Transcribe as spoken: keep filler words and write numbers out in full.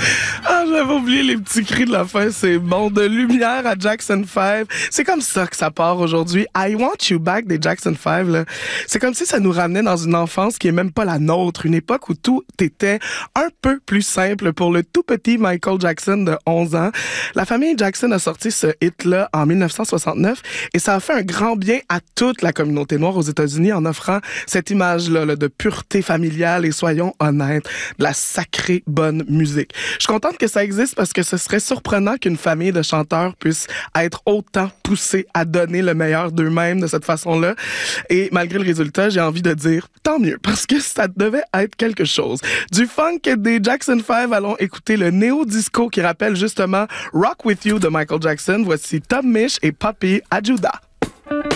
Ah, j'avais oublié les petits cris de la fin, c'est bon. De Lumière à Jackson five. C'est comme ça que ça part aujourd'hui. I Want You Back des Jackson five, là. C'est comme si ça nous ramenait dans une enfance qui est même pas la nôtre. Une époque où tout était un peu plus simple pour le tout petit Michael Jackson de onze ans. La famille Jackson a sorti ce hit-là en dix-neuf cent soixante-neuf et ça a fait un grand bien à toute la communauté noire aux États-Unis en offrant cette image-là là, de pureté familiale et soyons honnêtes, de la sacrée bonne musique. Je suis contente que ça existe parce que ce serait surprenant qu'une famille de chanteurs puisse être autant poussée à donner le meilleur d'eux-mêmes de cette façon-là. Et malgré le résultat, j'ai envie de dire tant mieux parce que ça devait être quelque chose. Du funk des Jackson five, allons écouter le néo-disco qui rappelle justement Rock With You de Michael Jackson. Voici Tom Misch et Poppy Ajuda.